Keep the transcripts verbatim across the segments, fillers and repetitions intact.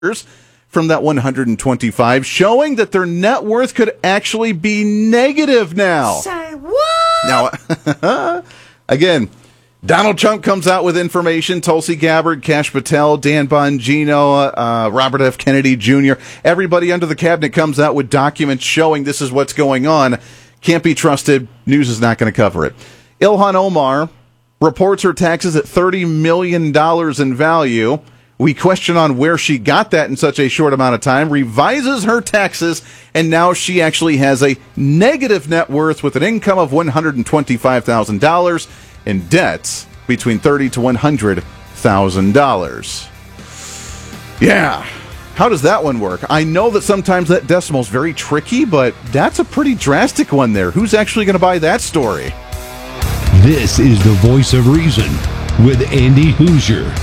from that one hundred twenty-five, showing that their net worth could actually be negative now. Say what? Now, again, Donald Trump comes out with information. Tulsi Gabbard, Kash Patel, Dan Bongino, uh, Robert F. Kennedy Junior Everybody under the cabinet comes out with documents showing this is what's going on. Can't be trusted. News is not going to cover it. Ilhan Omar reports her taxes at thirty million dollars in value. We question on where she got that in such a short amount of time, revises her taxes, and now she actually has a negative net worth with an income of one hundred twenty-five thousand dollars and debts between thirty thousand to one hundred thousand dollars. Yeah. How does that one work? I know that sometimes that decimal is very tricky, but that's a pretty drastic one there. Who's actually going to buy that story? This is the Voice of Reason with Andy Hoosier.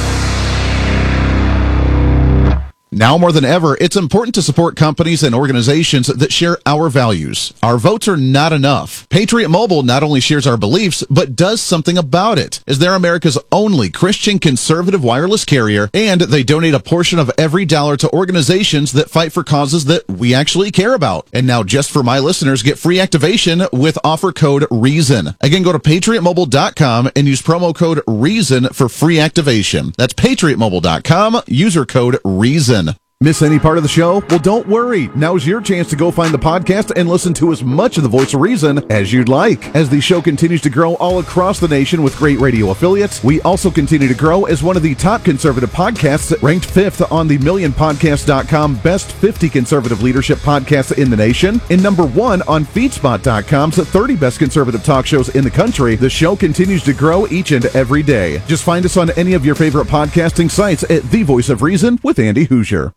Now more than ever, it's important to support companies and organizations that share our values. Our votes are not enough. Patriot Mobile not only shares our beliefs, but does something about it, as they're America's only Christian conservative wireless carrier, and they donate a portion of every dollar to organizations that fight for causes that we actually care about. And now, just for my listeners, get free activation with offer code REASON. Again, go to patriot mobile dot com and use promo code REASON for free activation. That's patriot mobile dot com, user code REASON. Miss any part of the show? Well, don't worry. Now's your chance to go find the podcast and listen to as much of the Voice of Reason as you'd like. As the show continues to grow all across the nation with great radio affiliates, we also continue to grow as one of the top conservative podcasts, ranked fifth on the million podcast dot com Best fifty Conservative Leadership Podcasts in the nation, and number one on feedspot dot com's thirty Best Conservative Talk Shows in the country. The show continues to grow each and every day. Just find us on any of your favorite podcasting sites at The Voice of Reason with Andy Hoosier.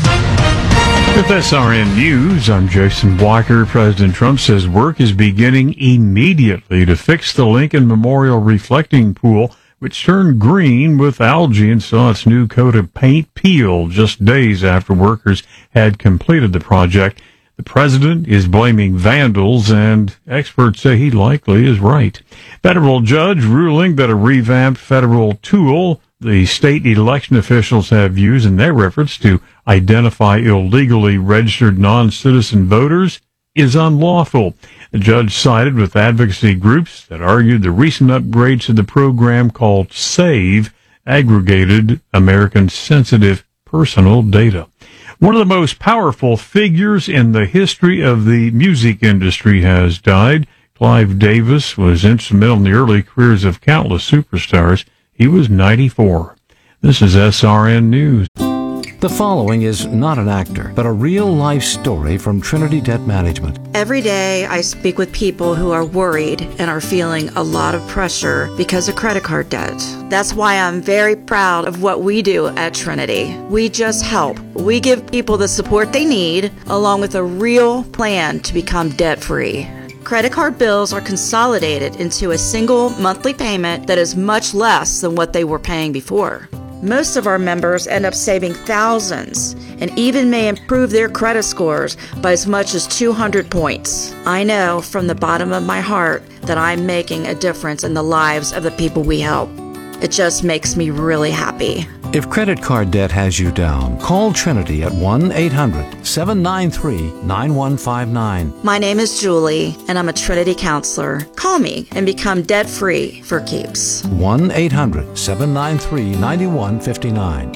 With S R N News, I'm Jason Walker. President Trump says work is beginning immediately to fix the Lincoln Memorial reflecting pool, which turned green with algae and saw its new coat of paint peel just days after workers had completed the project. The president is blaming vandals, and experts say he likely is right. Federal judge ruling that a revamped federal tool the state election officials have used in their efforts to identify illegally registered non-citizen voters is unlawful. The judge sided with advocacy groups that argued the recent upgrades to the program called SAVE aggregated Americans' sensitive personal data. One of the most powerful figures in the history of the music industry has died. Clive Davis was instrumental in the early careers of countless superstars. He was ninety-four. This is S R N News. The following is not an actor, but a real-life story from Trinity Debt Management. Every day I speak with people who are worried and are feeling a lot of pressure because of credit card debt. That's why I'm very proud of what we do at Trinity. We just help. We give people the support they need, along with a real plan to become debt-free. Credit card bills are consolidated into a single monthly payment that is much less than what they were paying before. Most of our members end up saving thousands and even may improve their credit scores by as much as two hundred points. I know from the bottom of my heart that I'm making a difference in the lives of the people we help. It just makes me really happy. If credit card debt has you down, call Trinity at one eight hundred seven nine three nine one five nine. My name is Julie, and I'm a Trinity counselor. Call me and become debt-free for keeps. one eight hundred seven nine three nine one five nine.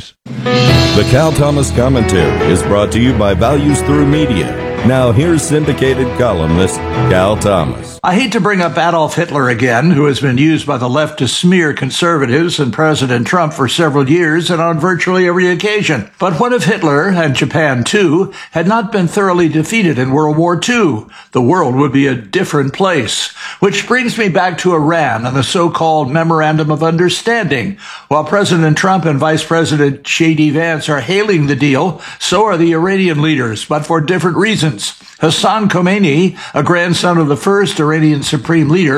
The Cal Thomas Commentary is brought to you by Values Through Media. Now here's syndicated columnist Cal Thomas. I hate to bring up Adolf Hitler again, who has been used by the left to smear conservatives and President Trump for several years and on virtually every occasion. But what if Hitler, and Japan too, had not been thoroughly defeated in World War Two? The world would be a different place. Which brings me back to Iran and the so-called Memorandum of Understanding. While President Trump and Vice President J D Vance are hailing the deal, so are the Iranian leaders, but for different reasons. Hassan Khomeini, a grandson of the first Iranian supreme leader,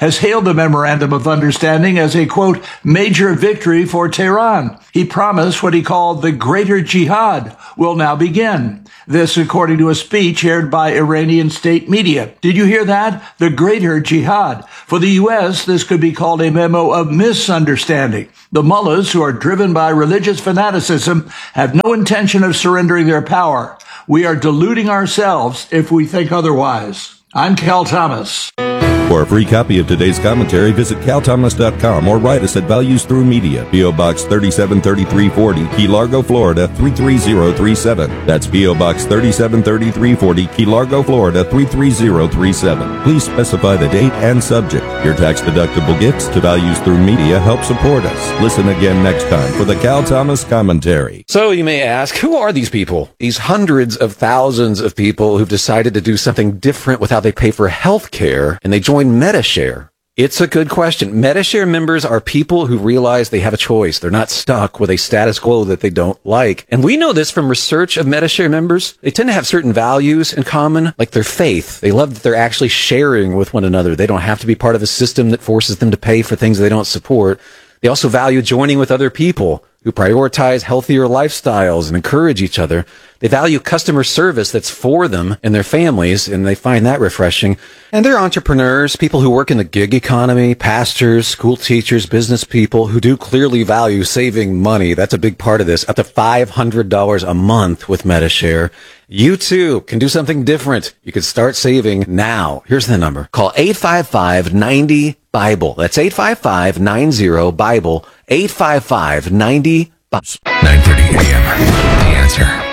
has hailed the Memorandum of Understanding as a, quote, major victory for Tehran. He promised what he called the Greater Jihad will now begin. This, according to a speech aired by Iranian state media. Did you hear that? The Greater Jihad. For the U S, this could be called a memo of misunderstanding. The mullahs, who are driven by religious fanaticism, have no intention of surrendering their power. We are deluding ourselves if we think otherwise. I'm Cal Thomas. For a free copy of today's commentary, visit cal thomas dot com or write us at Values Through Media, P O. Box thirty-seven thirty-three forty, Key Largo, Florida three three zero three seven. That's P O. Box thirty-seven thirty-three forty, Key Largo, Florida three three zero three seven. Please specify the date and subject. Your tax-deductible gifts to Values Through Media help support us. Listen again next time for the Cal Thomas Commentary. So you may ask, who are these people? These hundreds of thousands of people who've decided to do something different with how they pay for health care, and they join Medi-Share. It's a good question. Medi-Share members are people who realize they have a choice. They're not stuck with a status quo that they don't like. And we know this from research of Medi-Share members. They tend to have certain values in common, like their faith. They love that they're actually sharing with one another. They don't have to be part of a system that forces them to pay for things they don't support. They also value joining with other people who prioritize healthier lifestyles and encourage each other. They value customer service that's for them and their families, and they find that refreshing. And they're entrepreneurs, people who work in the gig economy, pastors, school teachers, business people who do clearly value saving money. That's a big part of this, up to five hundred dollars a month with Medi-Share. You too can do something different. You can start saving now. Here's the number. Call eight five five, nine zero, Bible. That's eight five five, nine zero, Bible. eight five five, nine zero, Bible. nine thirty a.m. The Answer.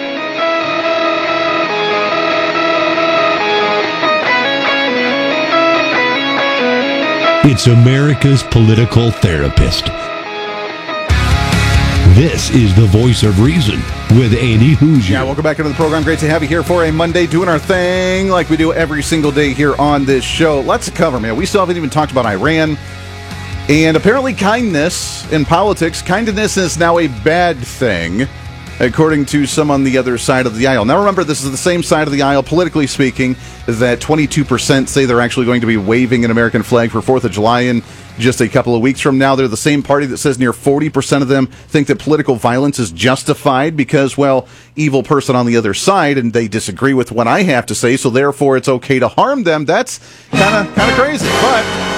It's America's political therapist. This is the Voice of Reason with Andy Hoosier. Yeah, welcome back into the program. Great to have you here for a Monday, doing our thing like we do every single day here on this show. Lots to cover, man. We still haven't even talked about Iran. And apparently kindness in politics, kindness is now a bad thing, according to some on the other side of the aisle. Now remember, this is the same side of the aisle, politically speaking, that twenty-two percent say they're actually going to be waving an American flag for fourth of July in just a couple of weeks from now. They're the same party that says near forty percent of them think that political violence is justified because, well, evil person on the other side, and they disagree with what I have to say, so therefore it's okay to harm them. That's kind of kind of crazy, but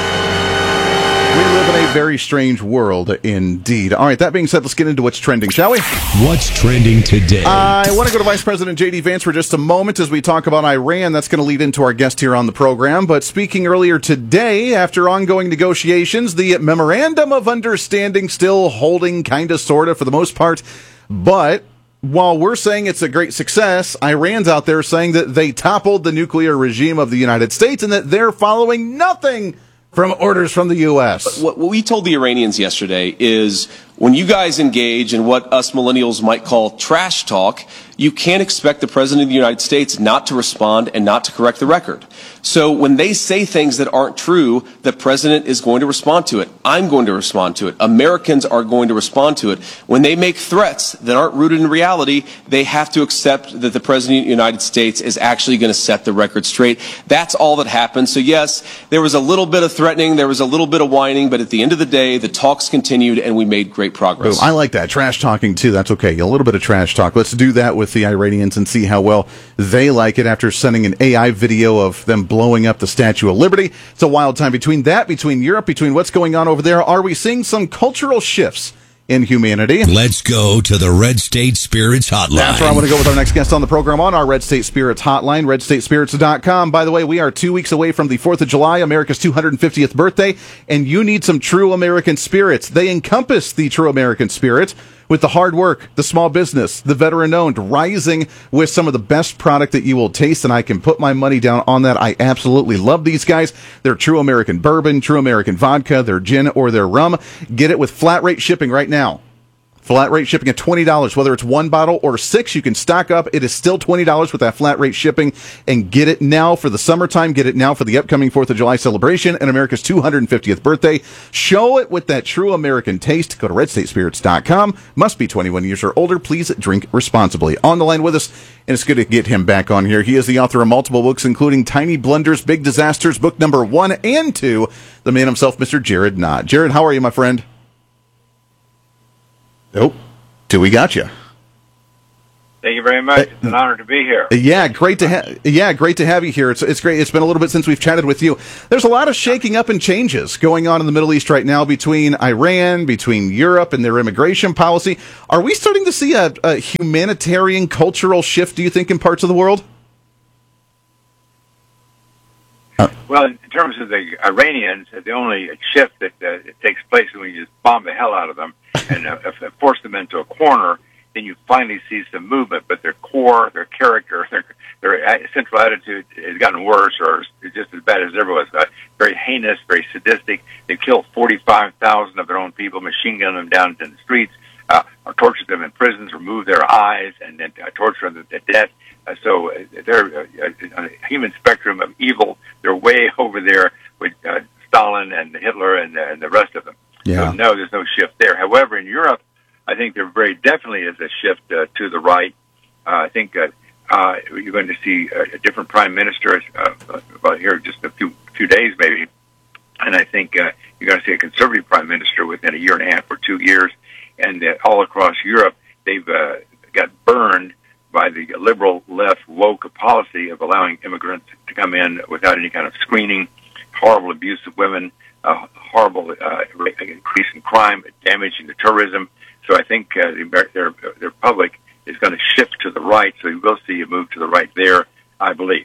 we live in a very strange world indeed. All right, that being said, let's get into what's trending, shall we? What's trending today? I want to go to Vice President J D. Vance for just a moment as we talk about Iran. That's going to lead into our guest here on the program. But speaking earlier today, after ongoing negotiations, the Memorandum of Understanding still holding kind of, sort of, for the most part. But while we're saying it's a great success, Iran's out there saying that they toppled the nuclear regime of the United States and that they're following nothing from orders from the U S. What, what we told the Iranians yesterday is when you guys engage in what us millennials might call trash talk, you can't expect the President of the United States not to respond and not to correct the record. So when they say things that aren't true, the President is going to respond to it. I'm going to respond to it. Americans are going to respond to it. When they make threats that aren't rooted in reality, they have to accept that the President of the United States is actually going to set the record straight. That's all that happened. So yes, there was a little bit of threatening, there was a little bit of whining, but at the end of the day, the talks continued and we made great progress. Boom. I like that. Trash talking too. That's okay. A little bit of trash talk. Let's do that with the Iranians and see how well they like it after sending an A I video of them blowing up the Statue of Liberty. It's a wild time between that, between Europe, between what's going on over there. Are we seeing some cultural shifts in humanity? Let's go to the Red State Spirits Hotline. That's where I want to go with our next guest on the program on our Red State Spirits Hotline, red state spirits dot com. By the way, we are two weeks away from the fourth of July, America's two hundred fiftieth birthday, and you need some true American spirits. They encompass the true American spirit with the hard work, the small business, the veteran-owned, rising with some of the best product that you will taste, and I can put my money down on that. I absolutely love these guys. They're true American bourbon, true American vodka, their gin, or their rum. Get it with flat rate shipping right now. Flat rate shipping at twenty dollars. Whether it's one bottle or six, you can stock up. It is still twenty dollars with that flat rate shipping. And get it now for the summertime. Get it now for the upcoming fourth of July celebration and America's two hundred fiftieth birthday. Show it with that true American taste. Go to red state spirits dot com. Must be twenty-one years or older. Please drink responsibly. On the line with us, and it's good to get him back on here. He is the author of multiple books, including Tiny Blunders, Big Disasters, book number one and two. The man himself, Mister Jared Knott. Jared, how are you, my friend? Nope. Till we got you. Thank you very much. It's an honor to be here. Yeah, great to have. Yeah, great to have you here. It's it's great. It's been a little bit since we've chatted with you. There's a lot of shaking up and changes going on in the Middle East right now between Iran, between Europe, and their immigration policy. Are we starting to see a, a humanitarian cultural shift, do you think, in parts of the world? Uh, well, in terms of the Iranians, the only shift that uh, takes place is when you just bomb the hell out of them and uh, force them into a corner, then you finally see some movement. But their core, their character, their, their central attitude has gotten worse, or is just as bad as ever was. Uh, very heinous, very sadistic. They've killed forty-five thousand of their own people, machine gunned them down in the streets, uh, or tortured them in prisons, removed their eyes, and then uh, tortured them to death. Uh, so uh, they're uh, on a human spectrum of evil. They're way over there with uh, Stalin and Hitler and, uh, and the rest of them. Yeah. So no, there's no shift there. However, in Europe, I think there very definitely is a shift uh, to the right. Uh, I think uh, uh, you're going to see a, a different prime minister uh, about here just a few few days maybe, and I think uh, you're going to see a conservative prime minister within a year and a half or two years. And uh, all across Europe, they've uh, got burned by the liberal left woke policy of allowing immigrants to come in without any kind of screening, horrible abuse of women, uh, horrible uh, increase in crime, damaging the tourism. So I think uh, the, their, their public is going to shift to the right, so you will see a move to the right there, I believe.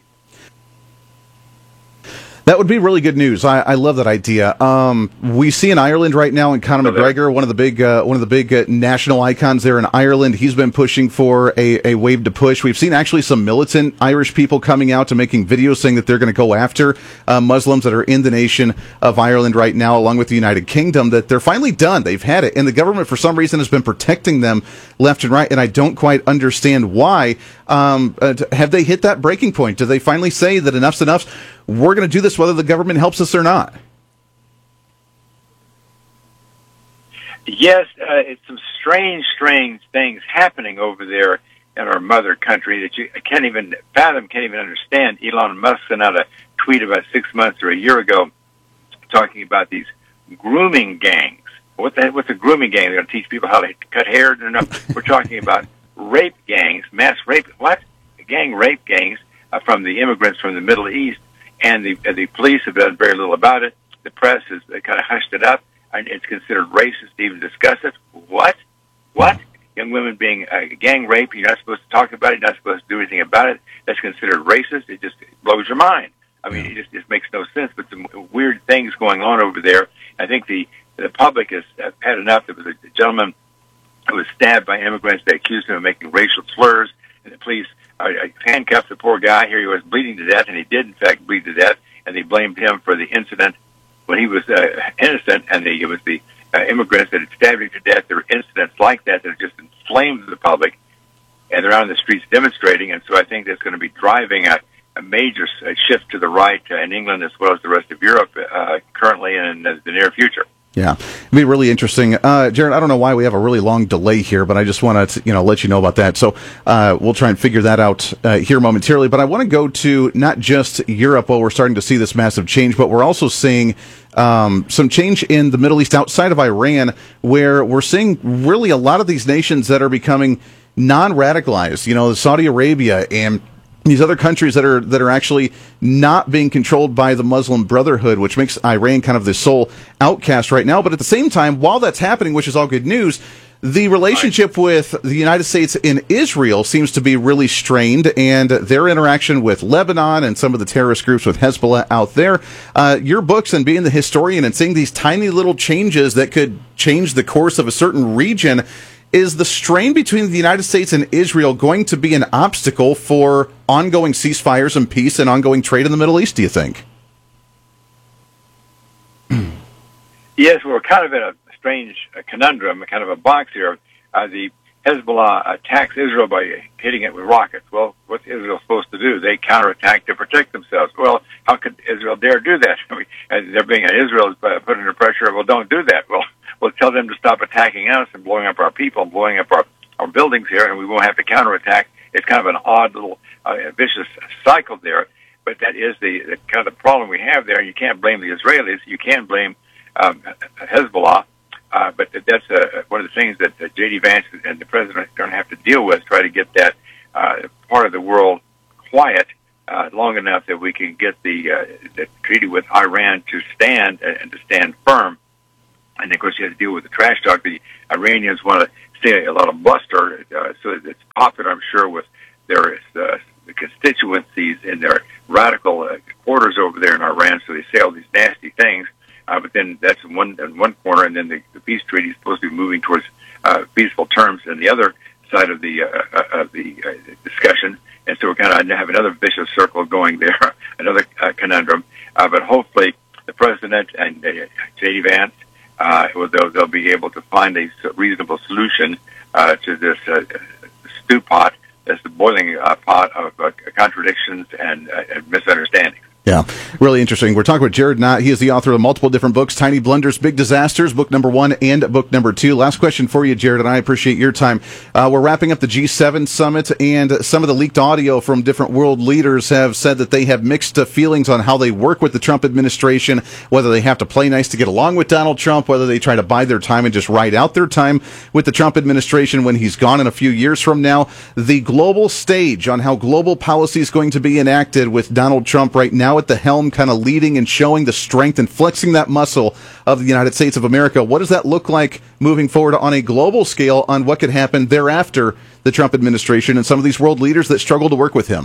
That would be really good news. I, I love that idea. Um, we see in Ireland right now, and Conor McGregor, one of the big, uh, one of the big uh, national icons there in Ireland. He's been pushing for a, a wave to push. We've seen actually some militant Irish people coming out and making videos saying that they're going to go after uh, Muslims that are in the nation of Ireland right now, along with the United Kingdom. That they're finally done. They've had it, and the government for some reason has been protecting them left and right. And I don't quite understand why. Um, uh, have they hit that breaking point? Do they finally say that enough's enough? We're going to do this whether the government helps us or not? Yes, uh, it's some strange, strange things happening over there in our mother country that you can't even fathom, can't even understand. Elon Musk sent out a tweet about six months or a year ago talking about these grooming gangs. What the, what's a grooming gang? They're going to teach people how to cut hair? No, no. We're talking about rape gangs, mass rape. What? Gang rape gangs uh, from the immigrants from the Middle East. And the uh, the police have done very little about it. The press has uh, kind of hushed it up, and it's considered racist to even discuss it. What? What? Young women being uh, gang raped, you're not supposed to talk about it, you're not supposed to do anything about it. That's considered racist. It just blows your mind. I mean, it just, just makes no sense, but some weird things going on over there. I think the, the public has uh, had enough. There was a gentleman who was stabbed by immigrants. They accused him of making racial slurs, and the police I handcuffed the poor guy. Here he was bleeding to death, and he did, in fact, bleed to death, and they blamed him for the incident when he was uh, innocent, and the, it was the uh, immigrants that had stabbed him to death. There were incidents like that that have just inflamed the public, and they're out on the streets demonstrating, and so I think that's going to be driving a, a major uh, shift to the right uh, in England as well as the rest of Europe uh, currently and in the near future. Yeah, it'd be really interesting. Uh, Jared, I don't know why we have a really long delay here, but I just want to, you know, let you know about that. So uh, we'll try and figure that out uh, here momentarily. But I want to go to not just Europe while we're starting to see this massive change, but we're also seeing um, some change in the Middle East outside of Iran, where we're seeing really a lot of these nations that are becoming non-radicalized. You know, Saudi Arabia and these other countries that are that are actually not being controlled by the Muslim Brotherhood, which makes Iran kind of the sole outcast right now. But at the same time, while that's happening, which is all good news, the relationship with the United States and Israel seems to be really strained, and their interaction with Lebanon and some of the terrorist groups with Hezbollah out there. Uh, your books and being the historian and seeing these tiny little changes that could change the course of a certain region. Is the strain between the United States and Israel going to be an obstacle for ongoing ceasefires and peace and ongoing trade in the Middle East, do you think? Yes, we're kind of in a strange conundrum, kind of a box here. uh, the Hezbollah attacks Israel by hitting it with rockets. Well, what's Israel supposed to do? They counterattack to protect themselves. Well, how could Israel dare do that? I mean, they're being Israel is put under pressure. Well, don't do that. Well, we'll tell them to stop attacking us and blowing up our people, and blowing up our, our buildings here, and we won't have to counterattack. It's kind of an odd little uh, vicious cycle there. But that is the, the kind of the problem we have there. You can't blame the Israelis. You can blame um, Hezbollah. Uh, but that's uh, one of the things that uh, J D. Vance and the president are going to have to deal with, try to get that uh, part of the world quiet uh, long enough that we can get the, uh, the treaty with Iran to stand uh, and to stand firm. And, of course, you have to deal with the trash talk. The Iranians want to say a lot of bluster, uh, so it's popular, I'm sure, with their uh, the constituencies in their radical uh, quarters over there in Iran, so they say all these nasty things. Uh, but then that's in one in one corner, and then the, the peace treaty is supposed to be moving towards uh, peaceful terms in the other side of the uh, uh, of the uh, discussion. And so we're kind of have another vicious circle going there, another uh, conundrum. Uh, but hopefully, the president and uh, J D. Vance, uh, will they'll, they'll be able to find a reasonable solution uh, to this uh, stew pot. That's the boiling uh, pot of uh, contradictions and, uh, and misunderstandings. Yeah, really interesting. We're talking with Jared Knott. He is the author of multiple different books, Tiny Blunders, Big Disasters, book number one and book number two. Last question for you, Jared, and I appreciate your time. Uh, we're wrapping up the G seven summit, and some of the leaked audio from different world leaders have said that they have mixed uh, feelings on how they work with the Trump administration, whether they have to play nice to get along with Donald Trump, whether they try to bide their time and just ride out their time with the Trump administration when he's gone in a few years from now. The global stage on how global policy is going to be enacted with Donald Trump right now at the helm, kind of leading and showing the strength and flexing that muscle of the United States of America. What does that look like moving forward on a global scale on what could happen thereafter the Trump administration and some of these world leaders that struggle to work with him?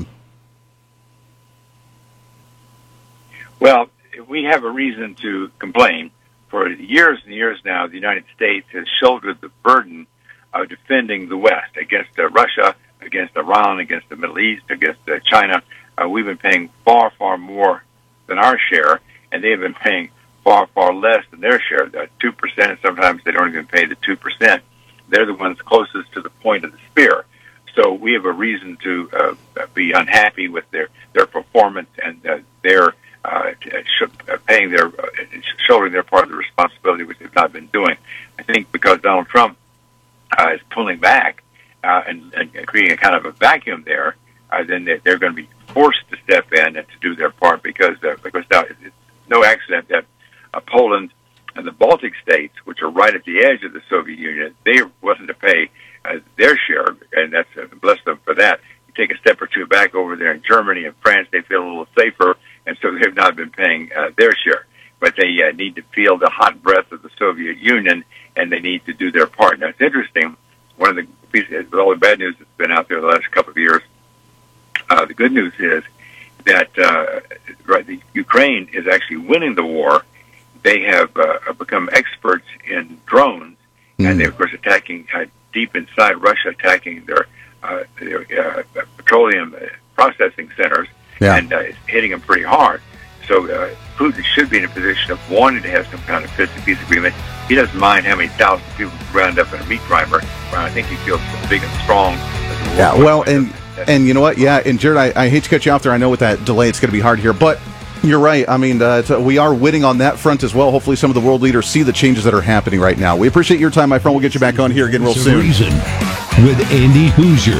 Well, we have a reason to complain. For years and years now, the United States has shouldered the burden of defending the West against uh, Russia, against Iran, against the Middle East, against uh, China. Uh, we've been paying far, far more than our share, and they've been paying far, far less than their share, uh, two percent, and sometimes they don't even pay the two percent. They're the ones closest to the point of the spear. So we have a reason to uh, be unhappy with their, their performance and uh, their uh, sh- paying their, uh, shouldering their part of the responsibility, which they've not been doing. I think because Donald Trump uh, is pulling back uh, and, and creating a kind of a vacuum there, uh, then they're, they're going to be forced to step in and to do their part, because uh, because now it's no accident that uh, Poland and the Baltic states, which are right at the edge of the Soviet Union, they wasn't to pay uh, their share, and that's uh, bless them for that. You take a step or two back over there in Germany and France, they feel a little safer, and so they've not been paying uh, their share. But they uh, need to feel the hot breath of the Soviet Union, and they need to do their part. Now, it's interesting. One of the pieces, with all the bad news that's been out there the last couple of years, Uh, the good news is that uh, right, the Ukraine is actually winning the war. They have uh, become experts in drones, mm. and they're, of course, attacking uh, deep inside Russia, attacking their, uh, their uh, petroleum processing centers, yeah. and uh, it's hitting them pretty hard. So uh, Putin should be in a position of wanting to have some kind of peace peace agreement. He doesn't mind how many thousands of people round up in a meat grinder. I think he feels big and strong. Yeah, well, and... And you know what? Yeah, and Jared, I, I hate to cut you off there. I know with that delay, it's going to be hard here. But you're right. I mean, uh, t- we are winning on that front as well. Hopefully some of the world leaders see the changes that are happening right now. We appreciate your time, my friend. We'll get you back on here again real soon. Reason with Andy Hoosier.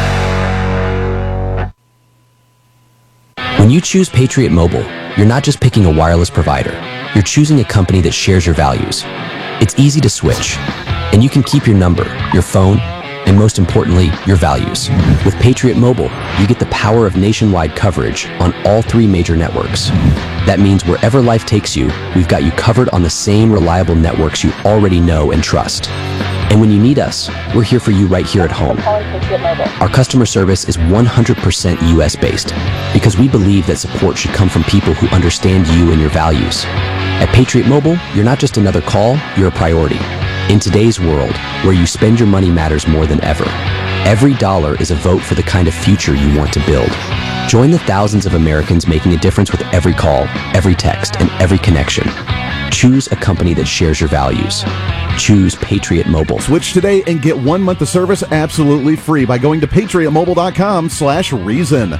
When you choose Patriot Mobile, you're not just picking a wireless provider. You're choosing a company that shares your values. It's easy to switch, and you can keep your number, your phone, and most importantly, your values. With Patriot Mobile, you get the power of nationwide coverage on all three major networks. That means wherever life takes you, we've got you covered on the same reliable networks you already know and trust. And when you need us, we're here for you right here at home. Our customer service is one hundred percent U S based because we believe that support should come from people who understand you and your values. At Patriot Mobile, you're not just another call, you're a priority. In today's world, where you spend your money matters more than ever, every dollar is a vote for the kind of future you want to build. Join the thousands of Americans making a difference with every call, every text, and every connection. Choose a company that shares your values. Choose Patriot Mobile. Switch today and get one month of service absolutely free by going to patriot mobile dot com slash reason.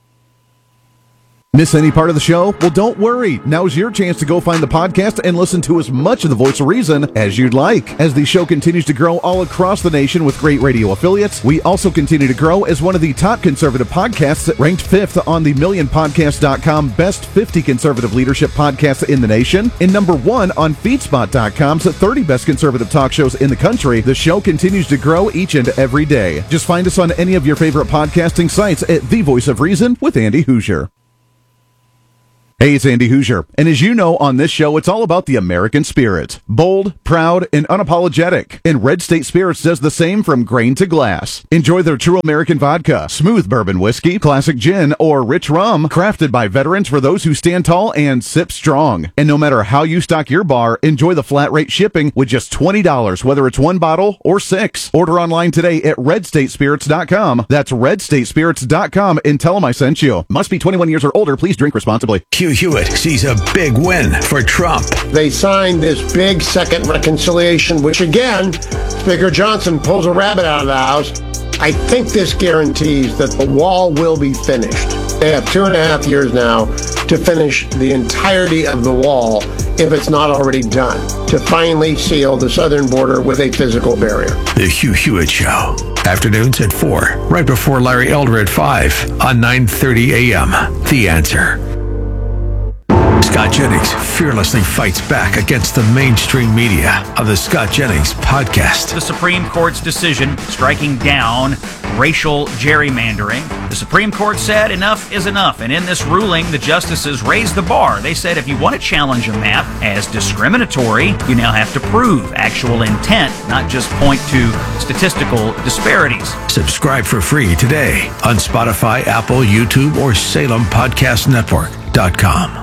Miss any part of the show? Well, don't worry. Now's your chance to go find the podcast and listen to as much of the Voice of Reason as you'd like. As the show continues to grow all across the nation with great radio affiliates, we also continue to grow as one of the top conservative podcasts, ranked fifth on the million podcast dot com Best fifty Conservative Leadership Podcasts in the nation, and number one on feedspot dot com's thirty Best Conservative Talk Shows in the country. The show continues to grow each and every day. Just find us on any of your favorite podcasting sites at The Voice of Reason with Andy Hoosier. Hey, it's Andy Hoosier, and as you know, on this show, it's all about the American spirit. Bold, proud, and unapologetic. And Red State Spirits does the same from grain to glass. Enjoy their true American vodka, smooth bourbon whiskey, classic gin, or rich rum, crafted by veterans for those who stand tall and sip strong. And no matter how you stock your bar, enjoy the flat rate shipping with just twenty dollars, whether it's one bottle or six. Order online today at red state spirits dot com. That's red state spirits dot com and tell them I sent you. Must be twenty-one years or older. Please drink responsibly. Hugh Hewitt sees a big win for Trump. They signed this big second reconciliation, which again, Speaker Johnson pulls a rabbit out of the house. I think this guarantees that the wall will be finished. They have two and a half years now to finish the entirety of the wall, if it's not already done, to finally seal the southern border with a physical barrier. The Hugh Hewitt Show. Afternoons at four, right before Larry Elder at five on nine thirty a.m. The Answer. Scott Jennings fearlessly fights back against the mainstream media of the Scott Jennings Podcast. The Supreme Court's decision striking down racial gerrymandering. The Supreme Court said enough is enough, and in this ruling, the justices raised the bar. They said if you want to challenge a map as discriminatory, you now have to prove actual intent, not just point to statistical disparities. Subscribe for free today on Spotify, Apple, YouTube, or Salem Podcast Network dot com.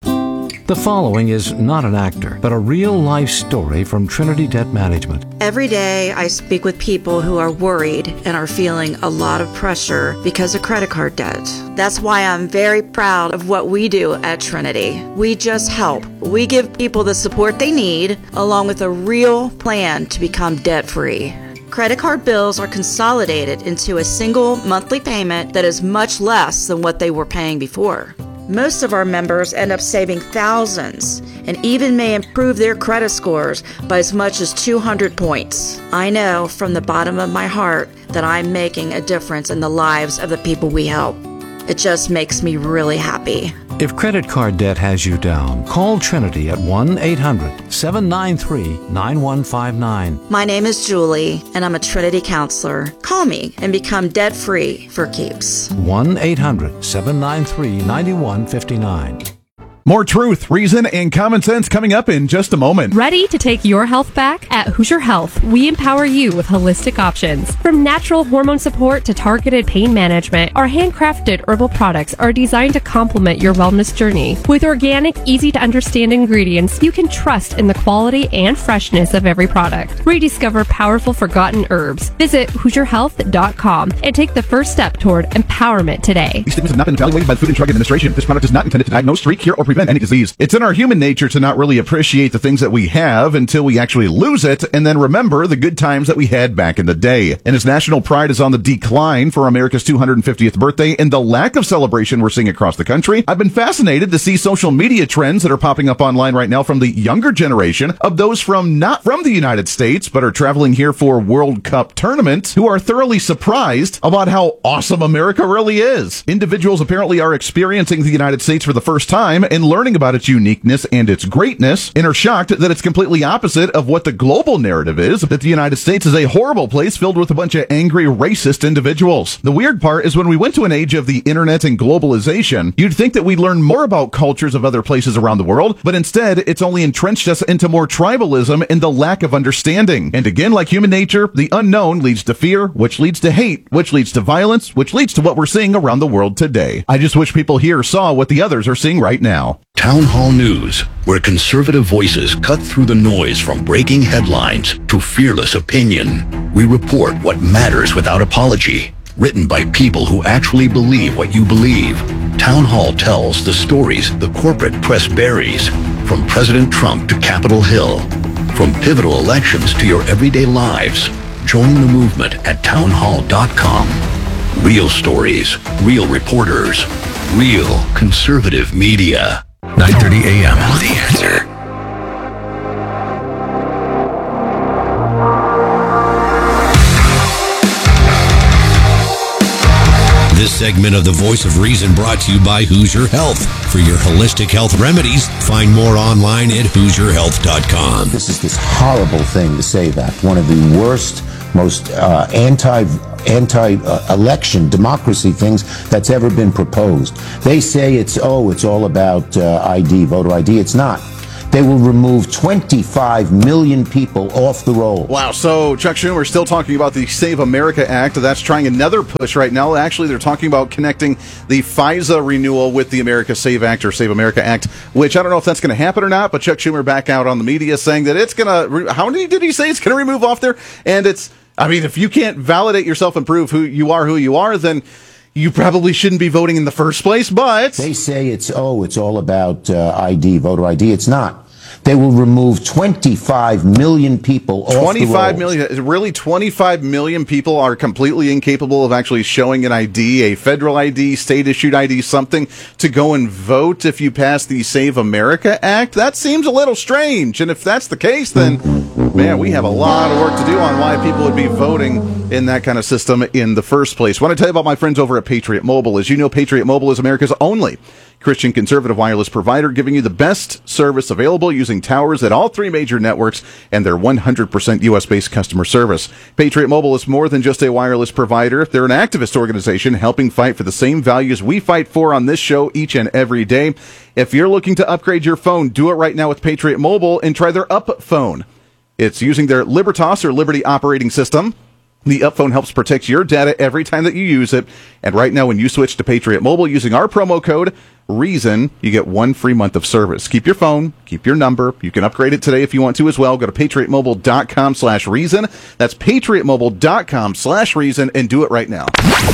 The following is not an actor, but a real-life story from Trinity Debt Management. Every day I speak with people who are worried and are feeling a lot of pressure because of credit card debt. That's why I'm very proud of what we do at Trinity. We just help. We give people the support they need, along with a real plan to become debt-free. Credit card bills are consolidated into a single monthly payment that is much less than what they were paying before. Most of our members end up saving thousands and even may improve their credit scores by as much as two hundred points. I know from the bottom of my heart that I'm making a difference in the lives of the people we help. It just makes me really happy. If credit card debt has you down, call Trinity at one eight hundred seven nine three nine one five nine. My name is Julie, and I'm a Trinity counselor. Call me and become debt-free for keeps. one eight hundred seven nine three nine one five nine. More truth, reason, and common sense coming up in just a moment. Ready to take your health back? At Hoosier Health, we empower you with holistic options. From natural hormone support to targeted pain management, our handcrafted herbal products are designed to complement your wellness journey. With organic, easy-to-understand ingredients, you can trust in the quality and freshness of every product. Rediscover powerful forgotten herbs. Visit hoosier health dot com and take the first step toward empowerment today. These statements have not been evaluated by the Food and Drug Administration. This product is not intended to diagnose, treat, cure, or prevent any disease. It's in our human nature to not really appreciate the things that we have until we actually lose it, and then remember the good times that we had back in the day. And as national pride is on the decline for America's two hundred fiftieth birthday and the lack of celebration we're seeing across the country, I've been fascinated to see social media trends that are popping up online right now from the younger generation of those from not from the United States, but are traveling here for World Cup tournament, who are thoroughly surprised about how awesome America really is. Individuals apparently are experiencing the United States for the first time and learning about its uniqueness and its greatness, and are shocked that it's completely opposite of what the global narrative is, that the United States is a horrible place filled with a bunch of angry, racist individuals. The weird part is when we went to an age of the internet and globalization, you'd think that we'd learn more about cultures of other places around the world, but instead, it's only entrenched us into more tribalism and the lack of understanding. And again, like human nature, the unknown leads to fear, which leads to hate, which leads to violence, which leads to what we're seeing around the world today. I just wish people here saw what the others are seeing right now. Town Hall News, where conservative voices cut through the noise from breaking headlines to fearless opinion. We report what matters without apology. Written by people who actually believe what you believe. Town Hall tells the stories the corporate press buries. From President Trump to Capitol Hill. From pivotal elections to your everyday lives. Join the movement at town hall dot com. Real stories, real reporters, real conservative media. nine thirty a.m. The Answer. This segment of the Voice of Reason brought to you by Hoosier Health. For your holistic health remedies, find more online at hoosier health dot com. This is this horrible thing to say that. One of the worst, most uh, anti anti-election democracy things that's ever been proposed. They say it's, oh, it's all about uh, I D, voter I D. It's not. They will remove twenty-five million people off the roll. Wow, so Chuck Schumer still talking about the Save America Act. That's trying another push right now. Actually, they're talking about connecting the FISA renewal with the America Save Act or Save America Act, which I don't know if that's going to happen or not, but Chuck Schumer back out on the media saying that it's going to, re- how many did he say it's going to remove off there? And it's, I mean, if you can't validate yourself and prove who you are, who you are, then you probably shouldn't be voting in the first place, but they say it's, oh, it's all about uh, I D, voter I D. It's not. They will remove twenty-five million people off the rolls. twenty-five million, really twenty-five million people are completely incapable of actually showing an I D, a federal I D, state-issued I D, something to go and vote if you pass the Save America Act? That seems a little strange, and if that's the case, then, man, we have a lot of work to do on why people would be voting in that kind of system in the first place. I want to tell you about my friends over at Patriot Mobile. As you know, Patriot Mobile is America's only Christian conservative wireless provider, giving you the best service available using towers at all three major networks and their one hundred percent U S-based customer service. Patriot Mobile is more than just a wireless provider. They're an activist organization helping fight for the same values we fight for on this show each and every day. If you're looking to upgrade your phone, do it right now with Patriot Mobile and try their Up Phone. It's using their Libertas or Liberty operating system. The UpPhone helps protect your data every time that you use it. And right now, when you switch to Patriot Mobile using our promo code REASON, you get one free month of service. Keep your phone, keep your number. You can upgrade it today if you want to as well. Go to patriot mobile dot com slash reason. That's patriot mobile dot com slash reason and do it right now.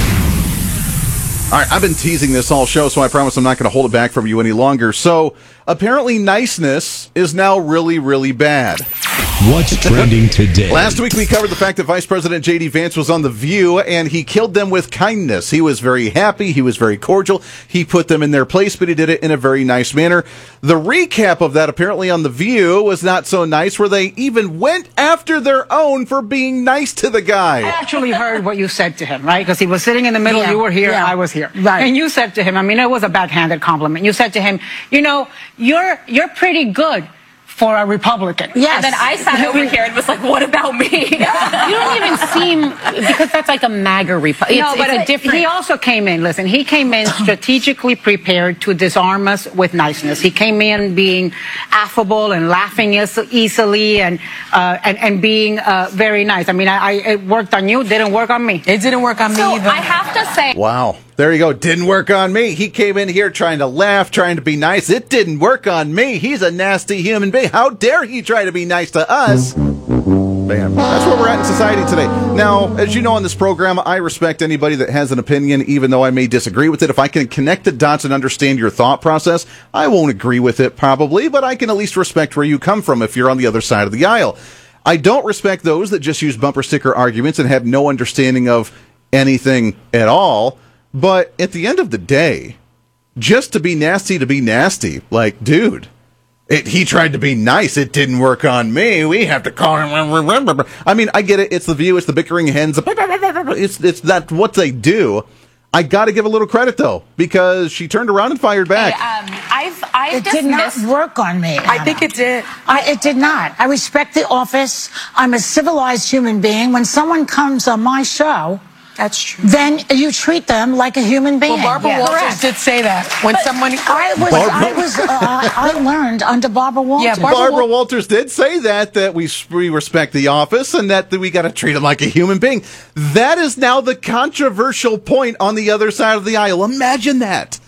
All right, I've been teasing this all show, so I promise I'm not going to hold it back from you any longer. So apparently niceness is now really, really bad. What's trending today? Last week we covered the fact that Vice President J D. Vance was on The View, and he killed them with kindness. He was very happy. He was very cordial. He put them in their place, but he did it in a very nice manner. The recap of that apparently on The View was not so nice, where they even went after their own for being nice to the guy. I actually heard what you said to him, right? Because he was sitting in the middle. Yeah, you were here. Yeah. I was here. Right. And you said to him, I mean, it was a backhanded compliment. You said to him, you know, you're you're pretty good for a Republican. Yes. And then I sat over here and was like, what about me? You don't even seem, because that's like a MAGA Republican. No, it's, but it's a different. He also came in, listen, he came in strategically prepared to disarm us with niceness. He came in being affable and laughing easily and uh, and, and being uh, very nice. I mean, I, I, it worked on you, didn't work on me. It didn't work on me so either. I have to say. Wow. There you go. Didn't work on me. He came in here trying to laugh, trying to be nice. It didn't work on me. He's a nasty human being. How dare he try to be nice to us? Bam. That's where we're at in society today. Now, as you know on this program, I respect anybody that has an opinion, even though I may disagree with it. If I can connect the dots and understand your thought process, I won't agree with it probably, but I can at least respect where you come from if you're on the other side of the aisle. I don't respect those that just use bumper sticker arguments and have no understanding of anything at all. But at the end of the day, just to be nasty to be nasty, like, dude, it, he tried to be nice. It didn't work on me. We have to call him. I mean, I get it. It's The View. It's the bickering hens. It's, it's that what they do. I got to give a little credit, though, because she turned around and fired back. Hey, um, I've, I've it did not work on me. I Anna. think it did. I, it did not. I respect the office. I'm a civilized human being. When someone comes on my show, that's true. then you treat them like a human being. Well, Barbara yeah. Walters Correct. did say that when but someone. I was, I was, uh, I learned under Barbara Walters. Yeah, Barbara, Barbara Walters did say that that we we respect the office and that, that we got to treat him like a human being. That is now the controversial point on the other side of the aisle. Imagine that.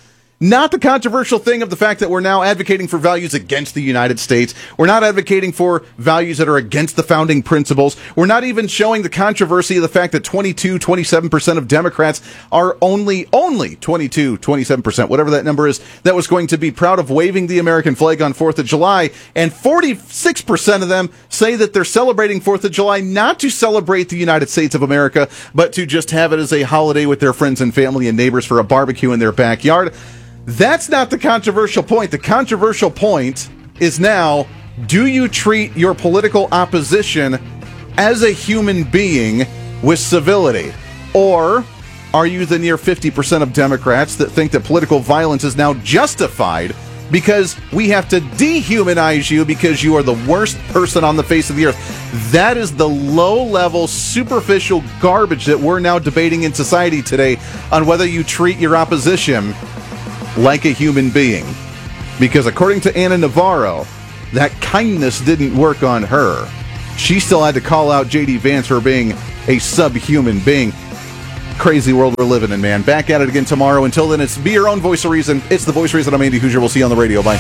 Not the controversial thing of the fact that we're now advocating for values against the United States. We're not advocating for values that are against the founding principles. We're not even showing the controversy of the fact that twenty-two, twenty-seven percent of Democrats are only, only twenty-two, twenty-seven percent, whatever that number is, that was going to be proud of waving the American flag on fourth of July. And forty-six percent of them say that they're celebrating fourth of July not to celebrate the United States of America, but to just have it as a holiday with their friends and family and neighbors for a barbecue in their backyard. That's not the controversial point. The controversial point is now, do you treat your political opposition as a human being with civility? Or are you the near fifty percent of Democrats that think that political violence is now justified because we have to dehumanize you because you are the worst person on the face of the earth? That is the low-level, superficial garbage that we're now debating in society today on whether you treat your opposition like a human being. Because according to Ana Navarro, that kindness didn't work on her. She still had to call out J D Vance for being a subhuman being. Crazy world we're living in, man. Back at it again tomorrow. Until then, it's Be Your Own Voice of Reason. It's the Voice of Reason. I'm Andy Hoosier. We'll see you on the radio. Bye.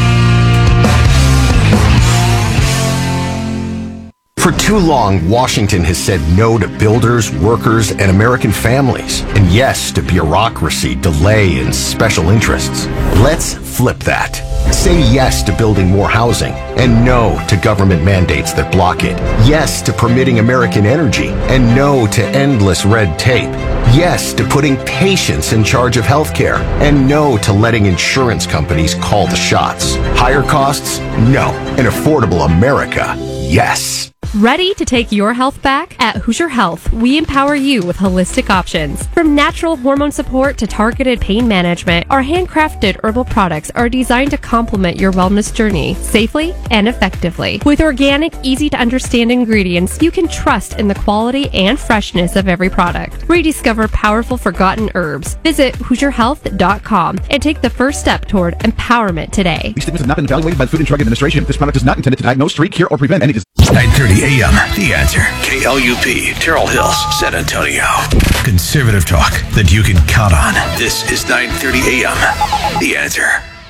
For too long, Washington has said no to builders, workers, and American families, and yes to bureaucracy, delay, and special interests. Let's flip that. Say yes to building more housing, and no to government mandates that block it. Yes to permitting American energy, and no to endless red tape. Yes to putting patients in charge of healthcare, and no to letting insurance companies call the shots. Higher costs? No. An affordable America? Yes. Ready to take your health back? At Hoosier Health, we empower you with holistic options. From natural hormone support to targeted pain management, our handcrafted herbal products are designed to complement your wellness journey safely and effectively. With organic, easy-to-understand ingredients, you can trust in the quality and freshness of every product. Rediscover powerful forgotten herbs. Visit Hoosier Health dot com and take the first step toward empowerment today. These statements have not been evaluated by the Food and Drug Administration. This product is not intended to diagnose, treat, cure, or prevent any disease. nine thirty a.m. The Answer. K L U P, Terrell Hills, San Antonio. Conservative talk that you can count on. This is nine thirty a.m. The Answer.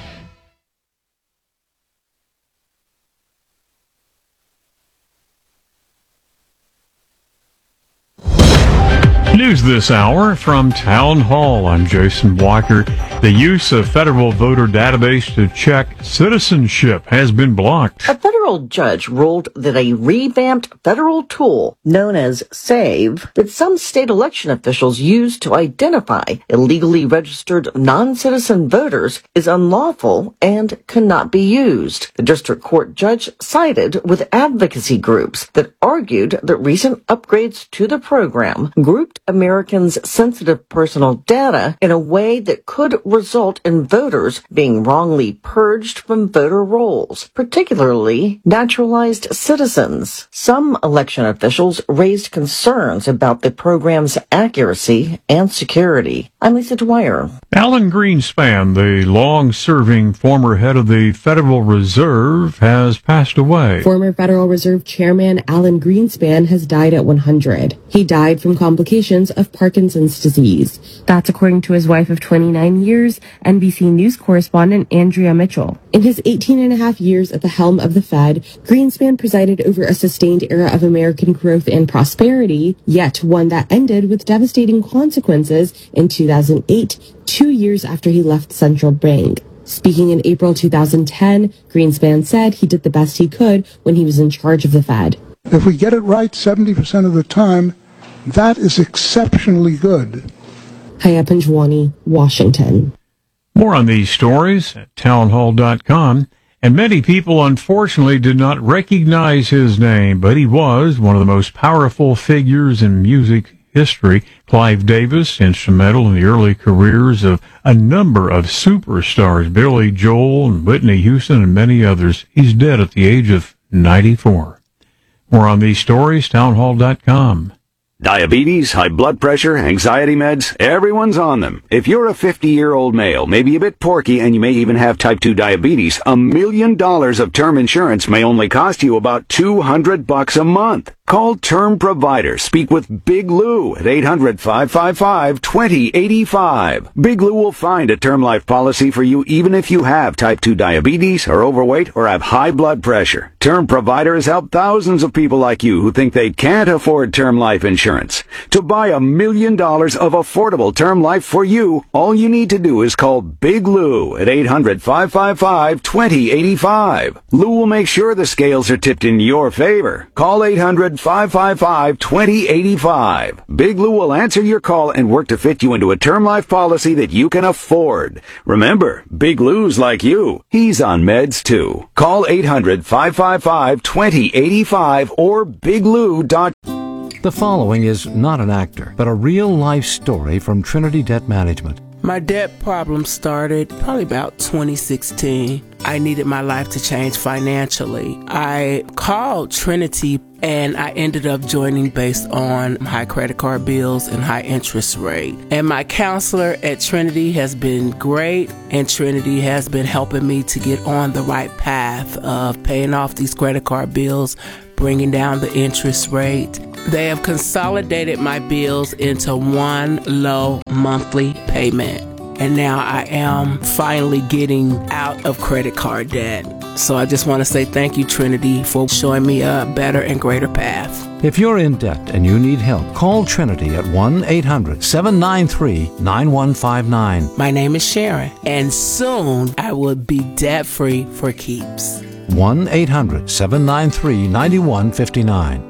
News this hour from Town Hall. I'm Jason Walker. The use of federal voter database to check citizenship has been blocked. A federal judge ruled that a revamped federal tool known as SAVE that some state election officials use to identify illegally registered non-citizen voters is unlawful and cannot be used. The district court judge sided with advocacy groups that argued that recent upgrades to the program grouped Americans' sensitive personal data in a way that could result in voters being wrongly purged from voter rolls, particularly naturalized citizens. Some election officials raised concerns about the program's accuracy and security. I'm Lisa Dwyer. Alan Greenspan, the long-serving former head of the Federal Reserve, has passed away. Former Federal Reserve Chairman Alan Greenspan has died at one hundred. He died from complications of Parkinson's disease. That's according to his wife of twenty-nine years, N B C News correspondent Andrea Mitchell. In his eighteen and a half years at the helm of the Fed, Greenspan presided over a sustained era of American growth and prosperity, yet one that ended with devastating consequences in two thousand eight, two years after he left the central bank. Speaking in April two thousand ten, Greenspan said he did the best he could when he was in charge of the Fed. If we get it right seventy percent of the time, that is exceptionally good. Haya Panjwani, Washington. More on these stories at townhall dot com. And many people, unfortunately, did not recognize his name, but he was one of the most powerful figures in music history. Clive Davis, instrumental in the early careers of a number of superstars, Billy Joel and Whitney Houston and many others. He's dead at the age of ninety-four. More on these stories, townhall dot com. Diabetes, high blood pressure, anxiety meds, everyone's on them. If you're a fifty-year-old male, maybe a bit porky, and you may even have type two diabetes, a million dollars of term insurance may only cost you about two hundred bucks a month. Call Term Provider. Speak with Big Lou at eight hundred, five five five, two zero eight five. Big Lou will find a term life policy for you even if you have type two diabetes, are overweight, or have high blood pressure. Term Provider has helped thousands of people like you who think they can't afford term life insurance. To buy a million dollars of affordable term life for you, all you need to do is call Big Lou at eight hundred, five five five, two zero eight five. Lou will make sure the scales are tipped in your favor. Call eight hundred, five five five, two zero eight five. Big Lou will answer your call and work to fit you into a term life policy that you can afford. Remember, Big Lou's like you. He's on meds too. Call eight hundred, five five five, two zero eight five or big lou dot com. The following is not an actor, but a real-life story from Trinity Debt Management. My debt problem started probably about twenty sixteen. I needed my life to change financially. I called Trinity and I ended up joining based on high credit card bills and high interest rate. And my counselor at Trinity has been great, and Trinity has been helping me to get on the right path of paying off these credit card bills, bringing down the interest rate. They have consolidated my bills into one low monthly payment. And now I am finally getting out of credit card debt. So I just want to say thank you, Trinity, for showing me a better and greater path. If you're in debt and you need help, call Trinity at one eight hundred, seven nine three, nine one five nine. My name is Sharon, and soon I will be debt-free for keeps. one eight hundred, seven nine three, nine one five nine.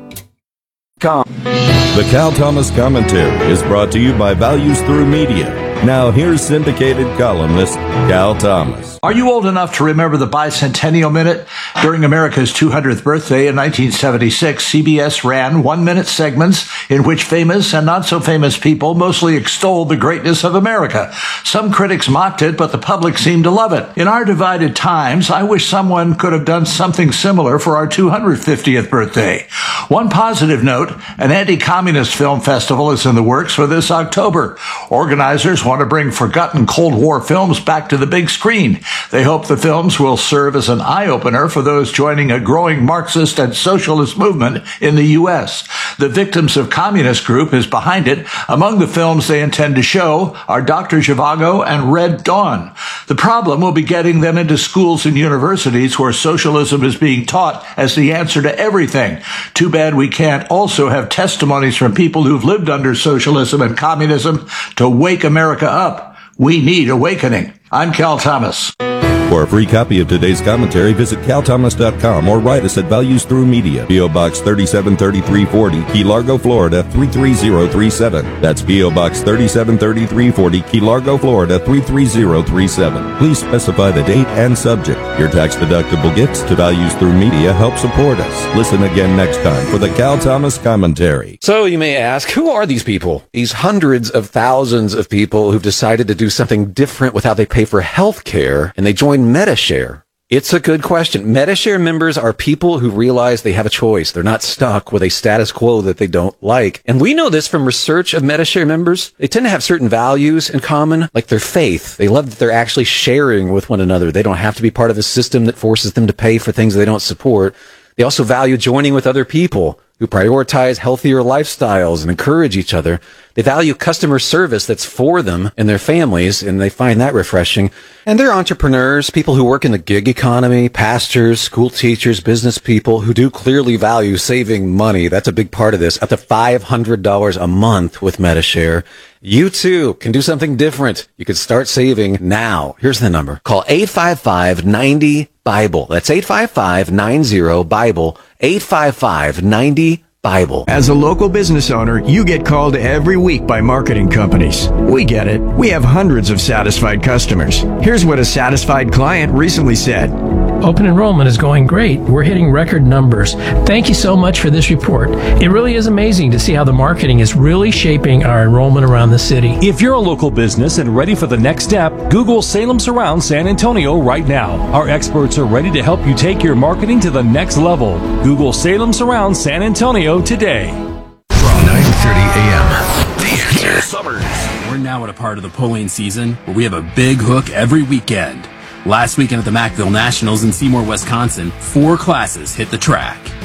The Cal Thomas Commentary is brought to you by Values Through Media. Now here's syndicated columnist Cal Thomas. Are you old enough to remember the Bicentennial Minute? During America's two hundredth birthday in nineteen seventy-six, C B S ran one-minute segments in which famous and not-so-famous people mostly extolled the greatness of America. Some critics mocked it, but the public seemed to love it. In our divided times, I wish someone could have done something similar for our two hundred fiftieth birthday. One positive note, an anti-communist film festival is in the works for this October. Organizers want to bring forgotten Cold War films back to the big screen. They hope the films will serve as an eye-opener for those joining a growing Marxist and socialist movement in the U S. The Victims of Communist group is behind it. Among the films they intend to show are Doctor Zhivago and Red Dawn. The problem will be getting them into schools and universities where socialism is being taught as the answer to everything. Too bad we can't also have testimonies from people who've lived under socialism and communism to wake America up. We need awakening. I'm Cal Thomas. For a free copy of today's commentary, visit cal thomas dot com or write us at Values Through Media, P O Box thirty-seven thirty-three forty, Key Largo, Florida three three zero three seven. That's P O Box thirty-seven thirty-three forty, Key Largo, Florida three three zero three seven. Please specify the date and subject. Your tax-deductible gifts to Values Through Media help support us. Listen again next time for the Cal Thomas Commentary. So you may ask, who are these people? These hundreds of thousands of people who've decided to do something different with how they pay for health care, and they join Medi-Share. It's a good question. Medi-Share members are people who realize they have a choice. They're not stuck with a status quo that they don't like. And we know this from research of Medi-Share members. They tend to have certain values in common, like their faith. They love that they're actually sharing with one another. They don't have to be part of a system that forces them to pay for things they don't support. They also value joining with other people who prioritize healthier lifestyles and encourage each other. They value customer service that's for them and their families, and they find that refreshing. And they're entrepreneurs, people who work in the gig economy, pastors, school teachers, business people who do clearly value saving money. That's a big part of this. Up to five hundred dollars a month with Medi-Share. You too can do something different. You can start saving now. Here's the number. Call eight five five, nine zero, Bible. That's eight five five, nine zero, Bible. eight five five, nine zero, Bible. As a local business owner, you get called every week by marketing companies. We get it. We have hundreds of satisfied customers. Here's what a satisfied client recently said. Open enrollment is going great. We're hitting record numbers. Thank you so much for this report. It really is amazing to see how the marketing is really shaping our enrollment around the city. If you're a local business and ready for the next step, Google Salem Surround San Antonio right now. Our experts are ready to help you take your marketing to the next level. Google Salem Surround San Antonio today. From nine thirty a.m. The Answer. Summers. We're now at a part of the pulling season where we have a big hook every weekend. Last weekend at the Mackville Nationals in Seymour, Wisconsin, four classes hit the track.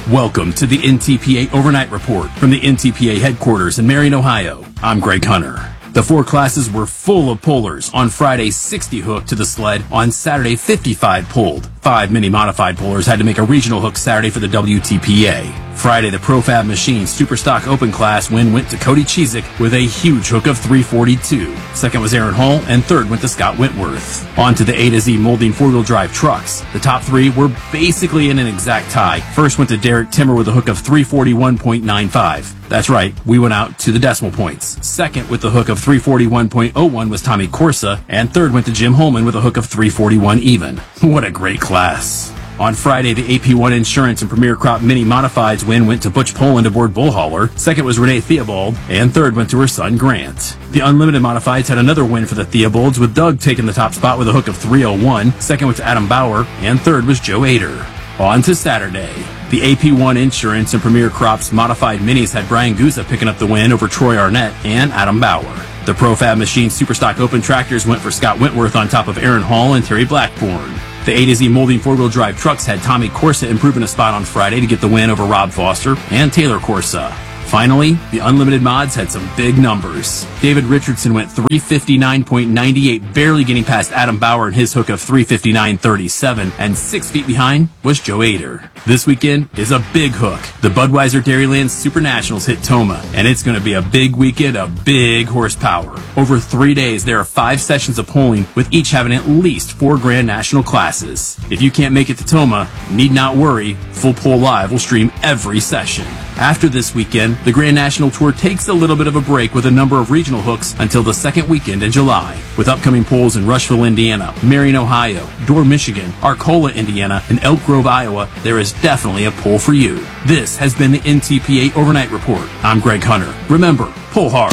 Welcome to the N T P A Overnight Report from the N T P A headquarters in Marion, Ohio. I'm Greg Hunter. The four classes were full of pullers. On Friday, sixty hooked to the sled. On Saturday, fifty-five pulled. Five mini-modified pullers had to make a regional hook Saturday for the W T P A. Friday, the Profab Machine Superstock Open class win went to Cody Cheezick with a huge hook of three forty-two. Second was Aaron Hall, and third went to Scott Wentworth. On to the A to Z molding four-wheel drive trucks. The top three were basically in an exact tie. First went to Derek Timmer with a hook of three forty-one point nine five. That's right, we went out to the decimal points. Second with the hook of three forty-one point oh one was Tommy Corsa, and third went to Jim Holman with a hook of three forty-one even. What a great class. On Friday, the A P one Insurance and Premier Crop Mini Modifieds win went to Butch Poland aboard Bullhauler. Second was Renee Theobald, and third went to her son Grant. The Unlimited Modifieds had another win for the Theobalds, with Doug taking the top spot with a hook of three oh one. Second went to Adam Bauer, and third was Joe Ader. On to Saturday. The A P one Insurance and Premier Crops Modified Minis had Brian Guza picking up the win over Troy Arnett and Adam Bauer. The Profab Machine Superstock Open Tractors went for Scott Wentworth on top of Aaron Hall and Terry Blackburn. The A to Z molding four-wheel drive trucks had Tommy Corsa improving a spot on Friday to get the win over Rob Foster and Taylor Corsa. Finally, the Unlimited Mods had some big numbers. David Richardson went three fifty-nine point nine eight, barely getting past Adam Bauer and his hook of three fifty-nine thirty-seven, and six feet behind was Joe Ader. This weekend is a big hook. The Budweiser Dairyland Super Nationals hit Toma, and it's going to be a big weekend of big horsepower. Over three days, there are five sessions of polling, with each having at least four Grand National classes. If you can't make it to Toma, need not worry. Full Poll Live will stream every session. After this weekend, the Grand National Tour takes a little bit of a break with a number of regional hooks until the second weekend in July. With upcoming polls in Rushville, Indiana, Marion, Ohio, Dorr, Michigan, Arcola, Indiana, and Elk Grove, Iowa, there is definitely a poll for you. This has been the N T P A Overnight Report. I'm Greg Hunter. Remember, pull hard.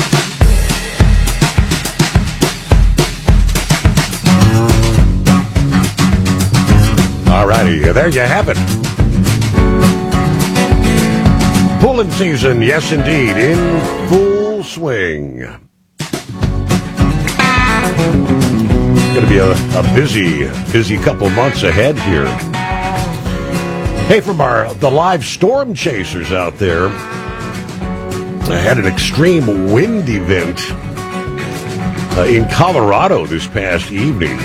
All righty, there you have it. Pulling season, yes indeed, in full swing. Going to be a, a busy, busy couple months ahead here. Hey, from our the live storm chasers out there, I had an extreme wind event uh, in Colorado this past evening.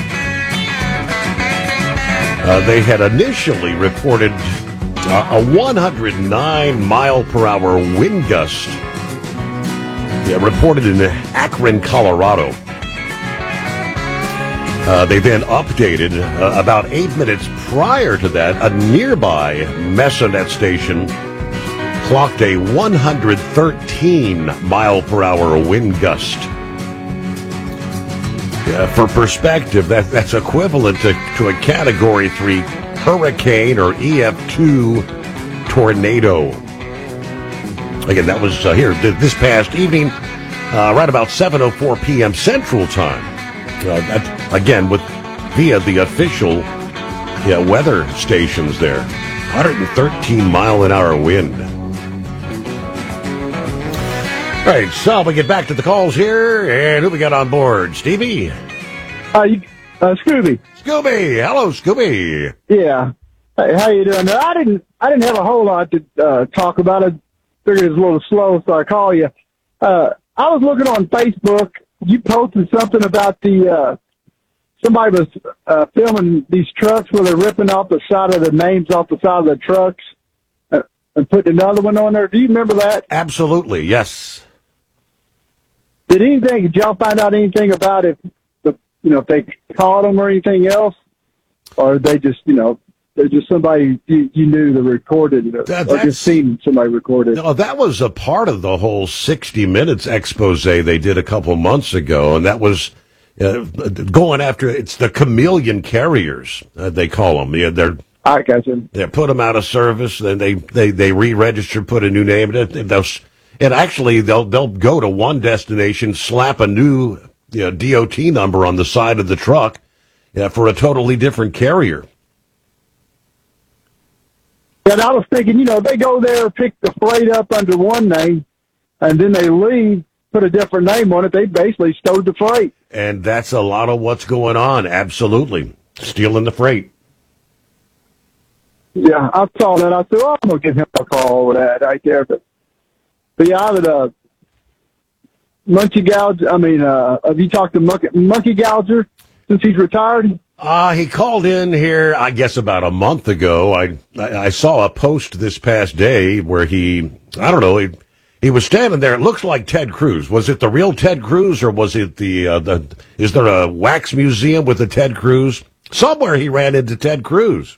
Uh, they had initially reported Uh, a one hundred nine mile per hour wind gust yeah, reported in Akron, Colorado. Uh, they then updated uh, about eight minutes prior to that. A nearby Mesonet station clocked a one hundred thirteen mile per hour wind gust. Yeah, for perspective, that, that's equivalent to, to a Category three hurricane or E F two tornado. Again, that was uh, here th- this past evening, uh, right about seven oh four p.m. Central Time. Uh, that, again, with via the official yeah, weather stations there. one hundred thirteen mile an hour wind. All right, so we get back to the calls here, and who we got on board? Stevie? Uh, you, uh, Scooby. Scooby, hello, Scooby. Yeah. Hey, how you doing? I didn't. I didn't have a whole lot to uh, talk about. I figured it was a little slow, so I call you. Uh, I was looking on Facebook. You posted something about the uh, somebody was uh, filming these trucks where they're ripping off the side of the names off the side of the trucks uh, and putting another one on there. Do you remember that? Absolutely, yes. Did anything? Did y'all find out anything about if the you know if they caught them or anything else, or they just you know? They're just somebody you, you knew that recorded it, that, or just seen somebody recorded. No, that was a part of the whole sixty minutes expose they did a couple months ago, and that was uh, going after, it's the chameleon carriers, uh, they call them. Yeah, they're, I got you. They put them out of service, then they, they, they re-register, put a new name in it. They'll, and actually, they'll they'll go to one destination, slap a new you know, D O T number on the side of the truck yeah, for a totally different carrier. And I was thinking, you know, they go there, pick the freight up under one name, and then they leave, put a different name on it. They basically stowed the freight. And that's a lot of what's going on. Absolutely. Stealing the freight. Yeah, I saw that. I said, well, I'm going to give him a call with that right there. But, but yeah, I would, uh, Monkey Gouge, I mean, uh, have you talked to Monkey, Monkey Gouger since he's retired? Uh, he called in here, I guess, about a month ago. I, I, I saw a post this past day where he, I don't know, he, he was standing there. It looks like Ted Cruz. Was it the real Ted Cruz, or was it the, uh, the, is there a wax museum with the Ted Cruz? Somewhere he ran into Ted Cruz.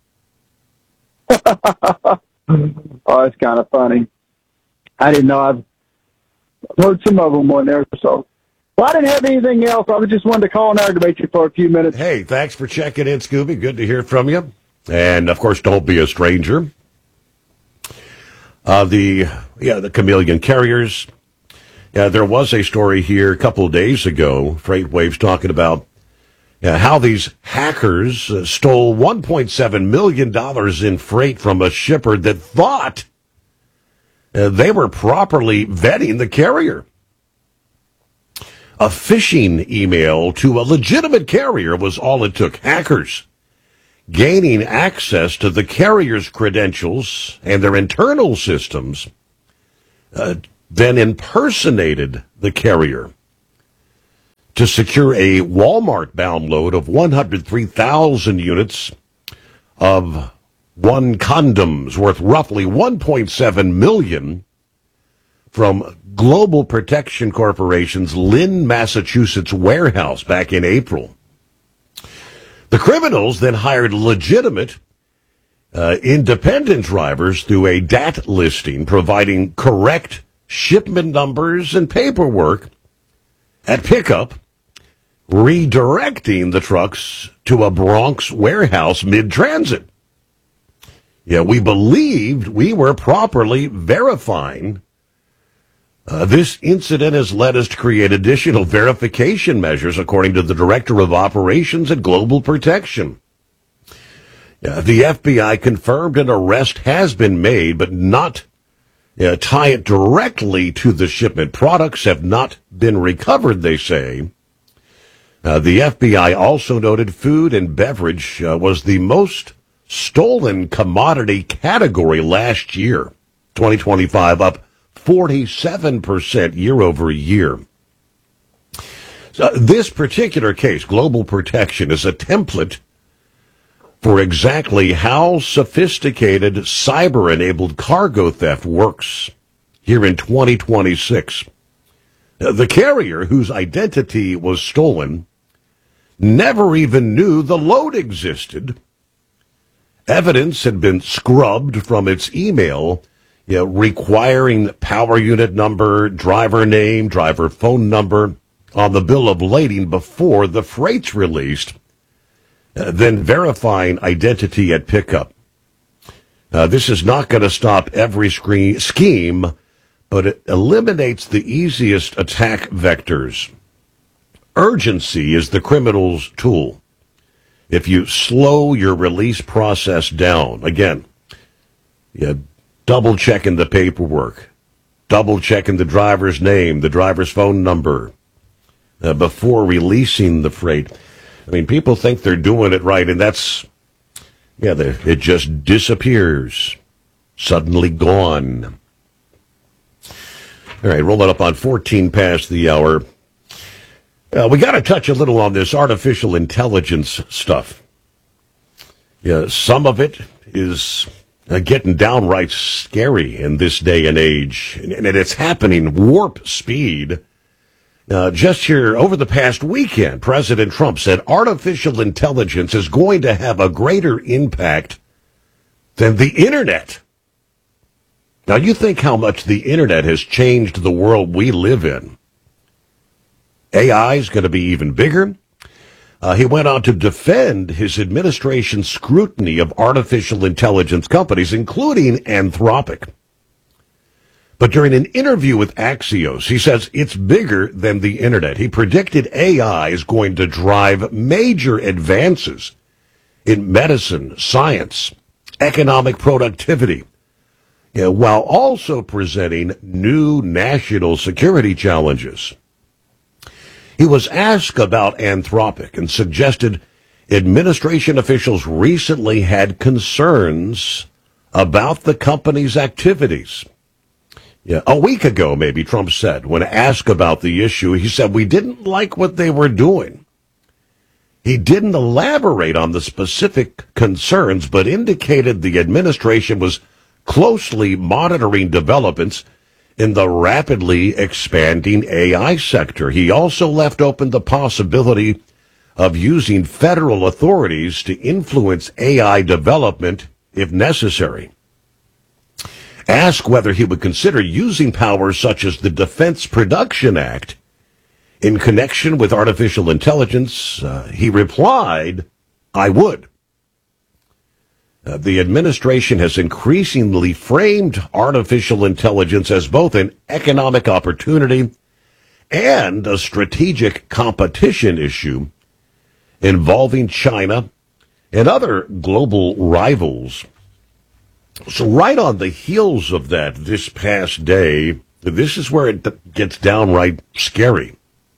Oh, that's kind of funny. I didn't know. I've heard some of them on there. So, well, I didn't have anything else. I was just wanted to call and aggravate you for a few minutes. Hey, thanks for checking in, Scooby. Good to hear from you. And, of course, don't be a stranger. Uh, the, yeah, the chameleon carriers. Yeah, there was a story here a couple of days ago. FreightWaves talking about uh, how these hackers uh, stole one point seven million dollars in freight from a shipper that thought uh, they were properly vetting the carrier. A phishing email to a legitimate carrier was all it took. Hackers gaining access to the carrier's credentials and their internal systems uh, then impersonated the carrier to secure a Walmart-bound load of one hundred three thousand units of one condoms worth roughly one point seven million dollars from Global Protection Corporation's Lynn, Massachusetts warehouse back in April. The criminals then hired legitimate uh, independent drivers through a D A T listing, providing correct shipment numbers and paperwork at pickup, redirecting the trucks to a Bronx warehouse mid-transit. Yeah, we believed we were properly verifying. Uh, this incident has led us to create additional verification measures, according to the Director of Operations at Global Protection. Uh, the F B I confirmed an arrest has been made, but not uh, tie it directly to the shipment. Products have not been recovered, they say. Uh, the F B I also noted food and beverage uh, was the most stolen commodity category last year, twenty twenty-five, up forty-seven percent year over year. So this particular case, Global Protection, is a template for exactly how sophisticated cyber-enabled cargo theft works here in twenty twenty-six. The carrier, whose identity was stolen, never even knew the load existed. Evidence had been scrubbed from its email, you know, requiring power unit number, driver name, driver phone number on the bill of lading before the freight's released, uh, then verifying identity at pickup. Uh, this is not going to stop every screen, scheme, but it eliminates the easiest attack vectors. Urgency is the criminal's tool. If you slow your release process down, again, you double checking the paperwork, double checking the driver's name, the driver's phone number, uh, before releasing the freight. I mean, people think they're doing it right, and that's, yeah, it just disappears, suddenly gone. All right, roll it up on fourteen past the hour. Uh, we got to touch a little on this artificial intelligence stuff. Yeah, some of it is uh, getting downright scary in this day and age, and, and it's happening warp speed. Uh, just here over the past weekend, President Trump said artificial intelligence is going to have a greater impact than the internet. Now, you think how much the internet has changed the world we live in. A I is going to be even bigger. Uh, he went on to defend his administration's scrutiny of artificial intelligence companies, including Anthropic. But during an interview with Axios, he says it's bigger than the internet. He predicted A I is going to drive major advances in medicine, science, economic productivity, you know, while also presenting new national security challenges. He was asked about Anthropic and suggested administration officials recently had concerns about the company's activities. Yeah, a week ago, maybe, Trump said, when asked about the issue, he said, we didn't like what they were doing. He didn't elaborate on the specific concerns, but indicated the administration was closely monitoring developments in the rapidly expanding A I sector. He also left open the possibility of using federal authorities to influence A I development if necessary. Asked whether he would consider using powers such as the Defense Production Act in connection with artificial intelligence, uh, he replied, I would. Uh, the administration has increasingly framed artificial intelligence as both an economic opportunity and a strategic competition issue involving China and other global rivals. So right on the heels of that this past day, this is where it gets downright scary.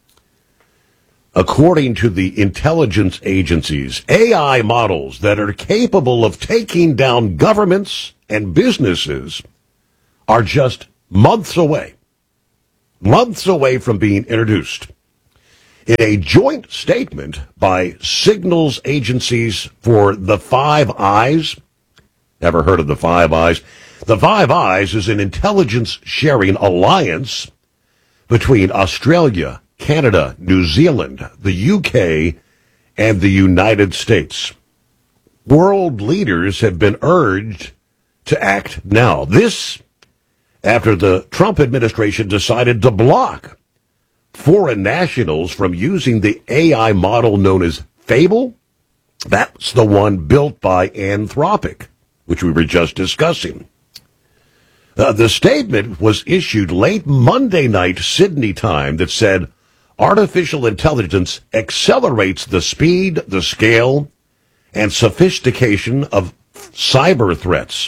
According to the intelligence agencies, A I models that are capable of taking down governments and businesses are just months away, months away from being introduced. In a joint statement by signals agencies for the Five Eyes, ever heard of the Five Eyes? The Five Eyes is an intelligence sharing alliance between Australia, Canada, New Zealand, the U K, and the United States. World leaders have been urged to act now. This after the Trump administration decided to block foreign nationals from using the A I model known as Fable. That's the one built by Anthropic, which we were just discussing. Uh, the statement was issued late Monday night Sydney time that said artificial intelligence accelerates the speed, the scale, and sophistication of cyber threats.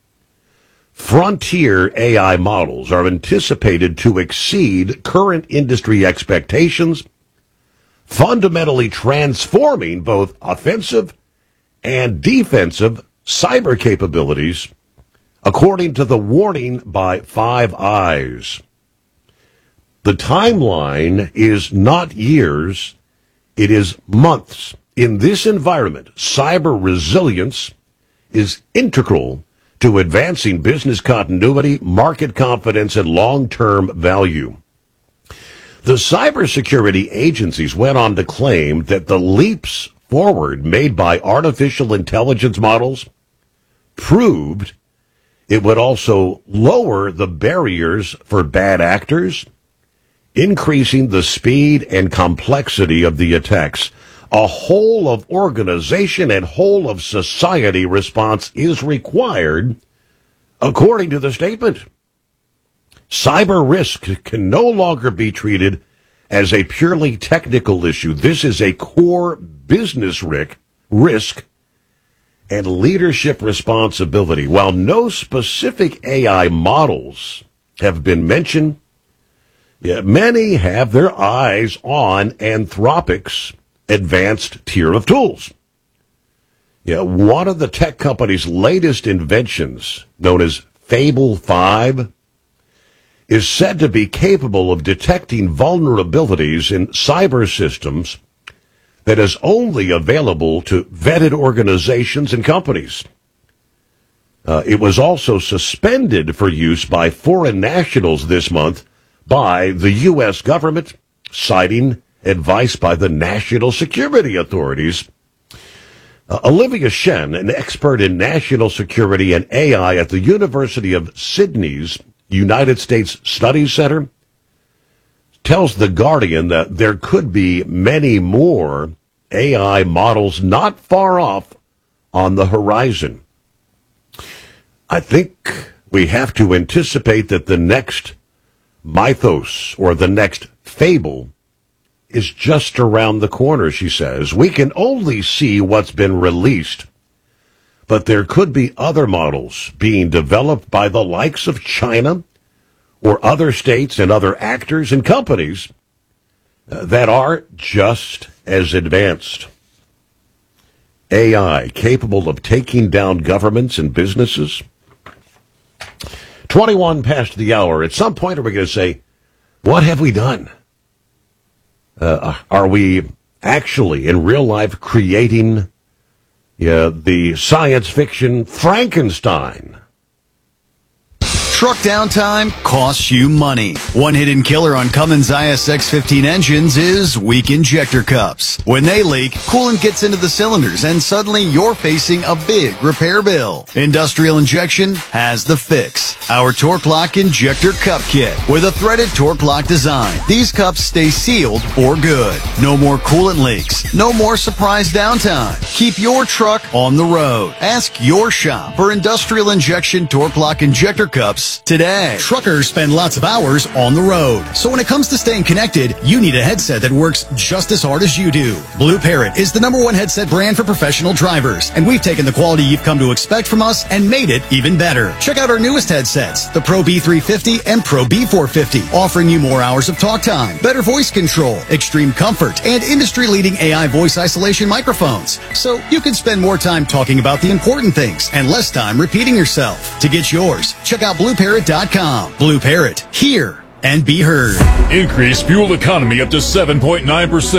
Frontier A I models are anticipated to exceed current industry expectations, fundamentally transforming both offensive and defensive cyber capabilities, according to the warning by Five Eyes. The timeline is not years, it is months. In this environment, cyber resilience is integral to advancing business continuity, market confidence, and long-term value. The cybersecurity agencies went on to claim that the leaps forward made by artificial intelligence models proved it would also lower the barriers for bad actors, increasing the speed and complexity of the attacks. A whole of organization and whole of society response is required, according to the statement. Cyber risk can no longer be treated as a purely technical issue. This is a core business risk and leadership responsibility. While no specific A I models have been mentioned, yet many have their eyes on Anthropic's advanced tier of tools. Yeah, one of the tech company's latest inventions, known as Fable five, is said to be capable of detecting vulnerabilities in cyber systems that is only available to vetted organizations and companies. Uh, it was also suspended for use by foreign nationals this month by the U S government, citing advice by the national security authorities. Uh, Olivia Shen, an expert in national security and A I at the University of Sydney's United States Studies Center, tells The Guardian that there could be many more A I models not far off on the horizon. I think we have to anticipate that the next mythos or the next fable is just around the corner, she says. We can only see what's been released, but there could be other models being developed by the likes of China or other states and other actors and companies uh, that are just as advanced. A I capable of taking down governments and businesses? twenty-one past the hour. At some point, are we going to say, what have we done? Uh, are we actually, in real life, creating uh, the science fiction Frankenstein? Truck downtime costs you money. One hidden killer on Cummins I S X fifteen engines is weak injector cups. When they leak, coolant gets into the cylinders and suddenly you're facing a big repair bill. Industrial Injection has the fix. Our Torque Lock Injector Cup Kit with a threaded Torque Lock design. These cups stay sealed for good. No more coolant leaks. No more surprise downtime. Keep your truck on the road. Ask your shop for Industrial Injection Torque Lock Injector Cups today. Truckers spend lots of hours on the road. So when it comes to staying connected, you need a headset that works just as hard as you do. Blue Parrot is the number one headset brand for professional drivers, and we've taken the quality you've come to expect from us and made it even better. Check out our newest headsets, the Pro B three fifty and Pro B four fifty, offering you more hours of talk time, better voice control, extreme comfort, and industry-leading A I voice isolation microphones. So you can spend more time talking about the important things and less time repeating yourself. To get yours, check out blue parrot dot com. Blue Parrot, hear and be heard. Increase fuel economy up to seven point nine percent.